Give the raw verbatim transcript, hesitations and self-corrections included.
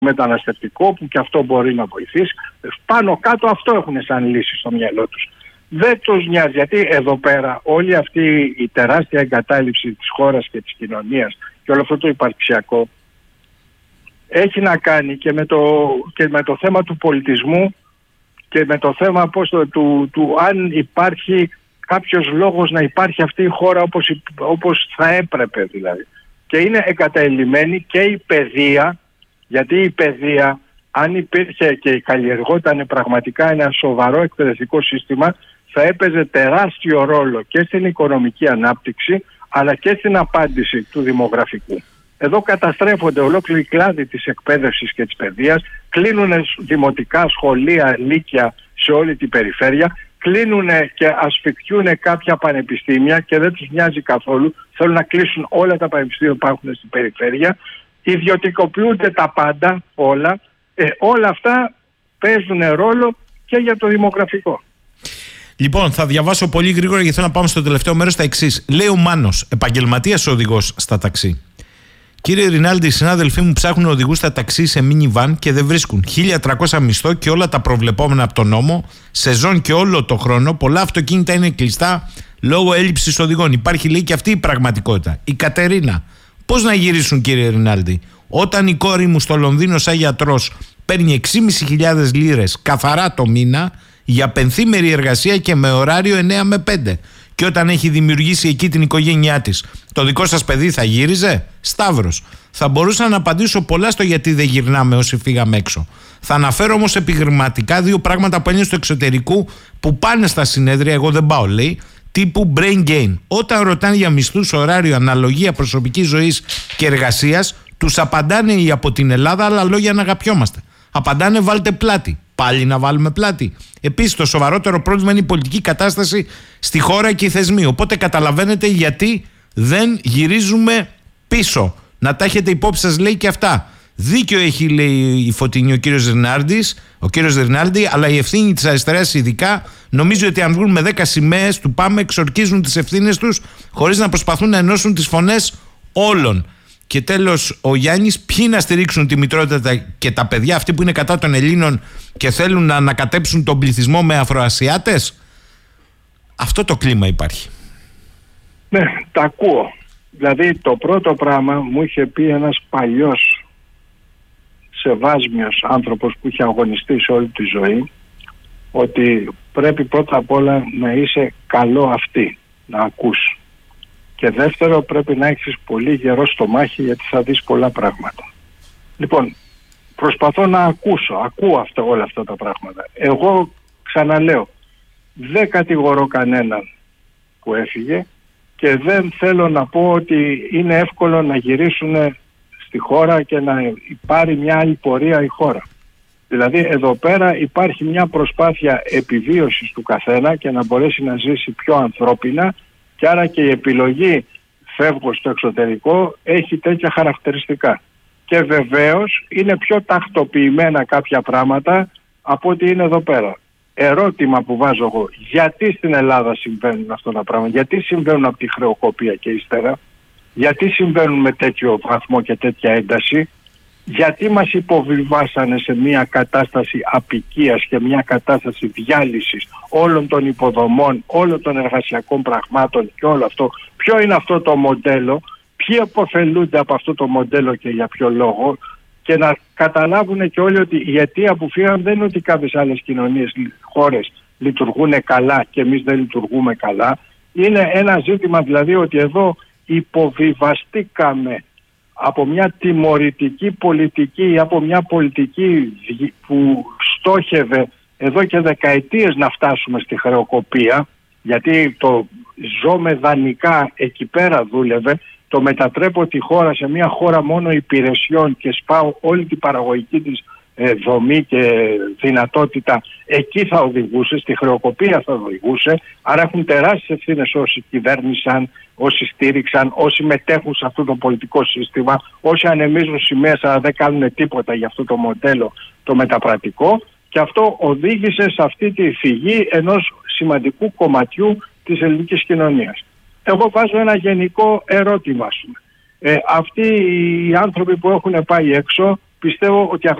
μεταναστευτικό που και αυτό μπορεί να βοηθήσει. Πάνω κάτω αυτό έχουν σαν λύση στο μυαλό τους. Δεν τους νοιάζει, γιατί εδώ πέρα όλη αυτή η τεράστια εγκατάλειψη της χώρας και της κοινωνίας και όλο αυτό το υπαρξιακό έχει να κάνει και με το, και με το θέμα του πολιτισμού και με το θέμα πώς το, του, του αν υπάρχει κάποιος λόγος να υπάρχει αυτή η χώρα όπως, όπως θα έπρεπε δηλαδή. Και είναι εγκαταλειμμένη και η παιδεία, γιατί η παιδεία, αν υπήρχε και καλλιεργόταν πραγματικά ένα σοβαρό εκπαιδευτικό σύστημα, θα έπαιζε τεράστιο ρόλο και στην οικονομική ανάπτυξη αλλά και στην απάντηση του δημογραφικού. Εδώ καταστρέφονται ολόκληροι κλάδοι της εκπαίδευσης και της παιδείας, κλείνουν δημοτικά σχολεία, λύκεια σε όλη την περιφέρεια, κλείνουν και ασφικτιούν κάποια πανεπιστήμια και δεν τους νοιάζει καθόλου, θέλουν να κλείσουν όλα τα πανεπιστήμια που υπάρχουν στην περιφέρεια, ιδιωτικοποιούνται τα πάντα όλα, ε, όλα αυτά παίζουν ρόλο και για το δημογραφικό. Λοιπόν, θα διαβάσω πολύ γρήγορα γιατί θέλω να πάμε στο τελευταίο μέρος τα εξής. Λέει ο Μάνος, επαγγελματίας οδηγός στα ταξί. Κύριε Ρινάλντι, οι συνάδελφοί μου ψάχνουν οδηγούς στα ταξί σε minivan και δεν βρίσκουν. χίλια τριακόσια μισθό και όλα τα προβλεπόμενα από τον νόμο, σεζόν και όλο το χρόνο. Πολλά αυτοκίνητα είναι κλειστά λόγω έλλειψης οδηγών. Υπάρχει, λέει, και αυτή η πραγματικότητα. Η Κατερίνα, πώς να γυρίσουν, κύριε Ρινάλντι, όταν η κόρη μου στο Λονδίνο σαν γιατρός παίρνει έξι χιλιάδες πεντακόσιες λίρες καθαρά το μήνα για πενθήμερη εργασία και με ωράριο εννέα με πέντε. Και όταν έχει δημιουργήσει εκεί την οικογένειά της, το δικό σας παιδί θα γύριζε? Σταύρος. Θα μπορούσα να απαντήσω πολλά στο γιατί δεν γυρνάμε όσοι φύγαμε έξω. Θα αναφέρω όμως επιχειρηματικά δύο πράγματα που είναι στο εξωτερικού που πάνε στα συνέδρια, εγώ δεν πάω, λέει, τύπου brain gain. Όταν ρωτάνε για μισθούς, ωράριο, αναλογία προσωπικής ζωής και εργασίας, τους απαντάνε οι από την Ελλάδα άλλα λόγια να αγαπιόμαστε. Απαντάνε βάλτε πλάτη. Πάλι να βάλουμε πλάτη. Επίσης, το σοβαρότερο πρόβλημα είναι η πολιτική κατάσταση στη χώρα και οι θεσμοί. Οπότε καταλαβαίνετε γιατί δεν γυρίζουμε πίσω. Να τα έχετε υπόψη σας, λέει, και αυτά. Δίκιο έχει, λέει η Φωτεινή, ο κύριος Ρινάλντης, ο κύριος Ρινάλντι, αλλά η ευθύνη της αριστεράς ειδικά νομίζω ότι αν βγουν με δέκα σημαίες του πάμε εξορκίζουν τις ευθύνες τους χωρίς να προσπαθούν να ενώσουν τις φωνές όλων. Και τέλος ο Γιάννης, ποιοι να στηρίξουν τη μητρότητα και τα παιδιά, αυτοί που είναι κατά των Ελλήνων και θέλουν να ανακατέψουν τον πληθυσμό με Αφροασιάτες? Αυτό το κλίμα υπάρχει. Ναι, τα ακούω. Δηλαδή το πρώτο πράγμα μου είχε πει ένας παλιός σεβάσμιος άνθρωπος που είχε αγωνιστεί σε όλη τη ζωή, ότι πρέπει πρώτα απ' όλα να είσαι καλό αυτή, να ακούς. Και δεύτερο, πρέπει να έχεις πολύ γερό στομάχι γιατί θα δεις πολλά πράγματα. Λοιπόν, προσπαθώ να ακούσω, ακούω αυτά, όλα αυτά τα πράγματα. Εγώ ξαναλέω, δεν κατηγορώ κανέναν που έφυγε και δεν θέλω να πω ότι είναι εύκολο να γυρίσουν στη χώρα και να πάρει μια άλλη πορεία η χώρα. Δηλαδή εδώ πέρα υπάρχει μια προσπάθεια επιβίωσης του καθένα και να μπορέσει να ζήσει πιο ανθρώπινα. Και άρα και η επιλογή φεύγω στο εξωτερικό έχει τέτοια χαρακτηριστικά. Και βεβαίως είναι πιο τακτοποιημένα κάποια πράγματα από ό,τι είναι εδώ πέρα. Ερώτημα που βάζω εγώ, γιατί στην Ελλάδα συμβαίνουν αυτά τα πράγματα, γιατί συμβαίνουν από τη χρεοκοπία και ύστερα, γιατί συμβαίνουν με τέτοιο βαθμό και τέτοια ένταση, γιατί μας υποβιβάσανε σε μια κατάσταση απικίας και μια κατάσταση διάλυσης όλων των υποδομών, όλων των εργασιακών πραγμάτων και όλο αυτό. Ποιο είναι αυτό το μοντέλο, ποιοι αποφελούνται από αυτό το μοντέλο και για ποιο λόγο, και να καταλάβουν και όλοι ότι η αιτία που φύγαν δεν είναι ότι κάποιες άλλες κοινωνίες, χώρες λειτουργούν καλά και εμείς δεν λειτουργούμε καλά. Είναι ένα ζήτημα δηλαδή ότι εδώ υποβιβαστήκαμε από μια τιμωρητική πολιτική ή από μια πολιτική που στόχευε εδώ και δεκαετίες να φτάσουμε στη χρεοκοπία, γιατί το ζω με δανεικά εκεί πέρα δούλευε, το μετατρέπω τη χώρα σε μια χώρα μόνο υπηρεσιών και σπάω όλη την παραγωγική της ε, δομή και δυνατότητα, εκεί θα οδηγούσε, στη χρεοκοπία θα οδηγούσε. Άρα έχουν τεράστιες ευθύνες όσοι κυβέρνησαν, όσοι στήριξαν, όσοι μετέχουν σε αυτό το πολιτικό σύστημα, όσοι ανεμίζουν σημαίες αλλά δεν κάνουν τίποτα για αυτό το μοντέλο το μεταπρατικό, και αυτό οδήγησε σε αυτή τη φυγή ενός σημαντικού κομματιού της ελληνικής κοινωνίας. Εγώ βάζω ένα γενικό ερώτημα. Ε, αυτοί οι άνθρωποι που έχουν πάει έξω πιστεύω ότι